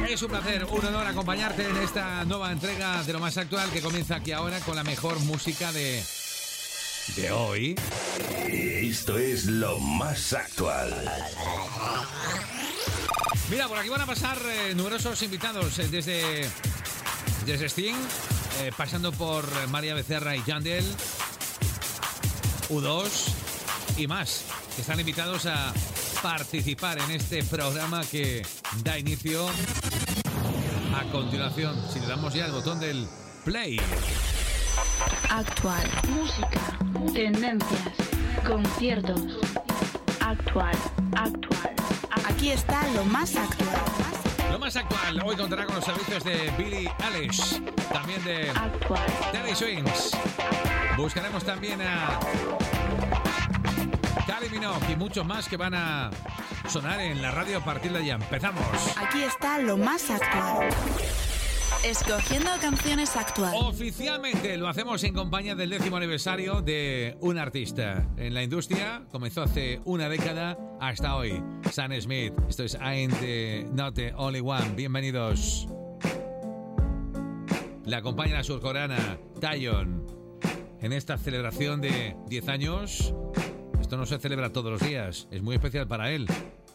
Es un placer, un honor acompañarte en esta nueva entrega de lo más actual que comienza aquí ahora con la mejor música de hoy. Esto es lo más actual. Mira, por aquí van a pasar numerosos invitados desde Sting, pasando por María Becerra y Yandel, U2 y más, que están invitados a participar en este programa que da inicio a continuación. Si le damos ya el botón del play. Actual, música, tendencias, conciertos. Actual. Aquí está lo más actual. Lo más actual hoy contará con los servicios de Billie Eilish, también de Teddy Swims. Buscaremos también a Kylie Minogue y muchos más que van a sonar en la radio a partir de ya. Empezamos. Aquí está lo más actual. Escogiendo canciones actuales. Oficialmente lo hacemos en compañía del 10º aniversario de un artista en la industria. Comenzó hace una década hasta hoy. Sam Smith. Esto es Not the Only One. Bienvenidos. La acompaña la surcoreana Taeyeon en esta celebración de 10 años. Esto no se celebra todos los días. Es muy especial para él.